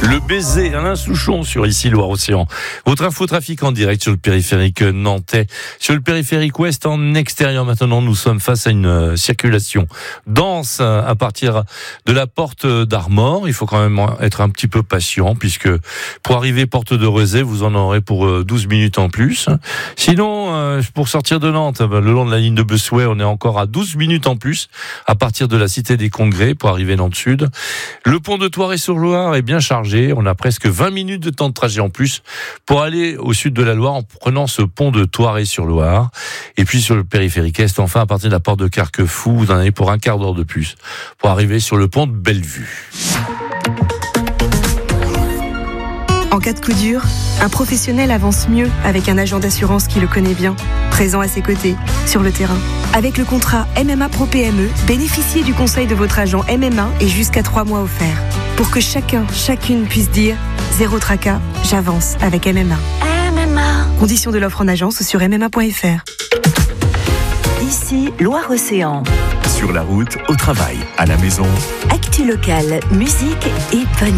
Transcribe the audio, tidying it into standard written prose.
Le baiser, Alain Souchon sur Ici Loire-Océan. Votre infotrafic en direct sur le périphérique nantais. Sur le périphérique ouest en extérieur maintenant, nous sommes face à une circulation dense à partir de la porte d'Armor. Il faut quand même être un petit peu patient puisque pour arriver porte de Rezé, vous en aurez pour 12 minutes en plus. Sinon, pour sortir de Nantes, le long de la ligne de Bessuet, on est encore à 12 minutes en plus à partir de la Cité des Congrès pour arriver Nantes Sud. Le pont de Thouaré-sur-Loire est bien chargé. On a presque 20 minutes de temps de trajet en plus pour aller au sud de la Loire en prenant ce pont de Thouaré-sur-Loire. Et puis sur le périphérique est, enfin à partir de la porte de Carquefou, vous en avez pour un quart d'heure de plus pour arriver sur le pont de Bellevue. En cas de coup dur, un professionnel avance mieux avec un agent d'assurance qui le connaît bien, présent à ses côtés, sur le terrain. Avec le contrat MMA Pro PME, bénéficiez du conseil de votre agent MMA et jusqu'à 3 mois offerts. Pour que chacune puisse dire « Zéro tracas, j'avance avec MMA ». MMA. Conditions de l'offre en agence sur mma.fr. Ici, Loire-Océan. Sur la route, au travail, à la maison. Actu locale, musique et bonne